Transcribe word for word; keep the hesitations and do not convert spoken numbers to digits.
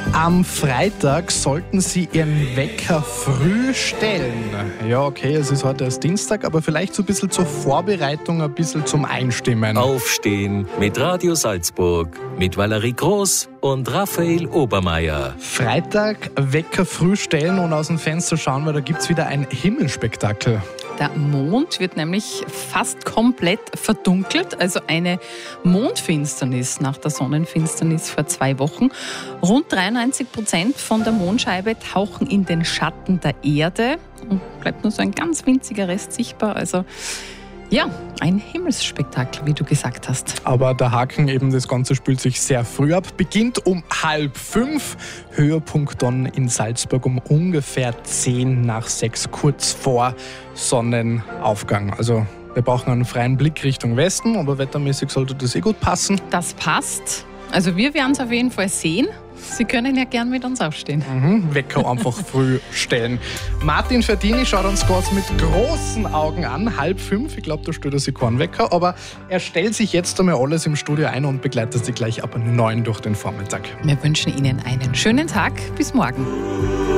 Am Freitag sollten Sie Ihren Wecker früh stellen. Ja, okay, es ist heute erst Dienstag, aber vielleicht so ein bisschen zur Vorbereitung, ein bisschen zum Einstimmen. Aufstehen mit Radio Salzburg, mit Valerie Groß und Raphael Obermeier. Freitag Wecker früh stellen und aus dem Fenster schauen, weil da gibt es wieder ein Himmelsspektakel. Der Mond wird nämlich fast komplett verdunkelt, also eine Mondfinsternis nach der Sonnenfinsternis vor zwei Wochen. Rund dreiundneunzig Prozent von der Mondscheibe tauchen in den Schatten der Erde und bleibt nur so ein ganz winziger Rest sichtbar. Also ja, ein Himmelsspektakel, wie du gesagt hast. Aber der Haken eben, das Ganze spielt sich sehr früh ab. Beginnt um halb fünf. Höhepunkt dann in Salzburg um ungefähr zehn nach sechs, kurz vor Sonnenaufgang. Also wir brauchen einen freien Blick Richtung Westen, aber wettermäßig sollte das eh gut passen. Das passt. Also wir werden es auf jeden Fall sehen. Sie können ja gern mit uns aufstehen. Mhm, Wecker einfach früh stellen. Martin Verdini schaut uns gerade mit großen Augen an. Halb fünf, ich glaube, da stellt er sich keinen Wecker. Aber er stellt sich jetzt einmal alles im Studio ein und begleitet Sie gleich ab neun durch den Vormittag. Wir wünschen Ihnen einen schönen Tag. Bis morgen.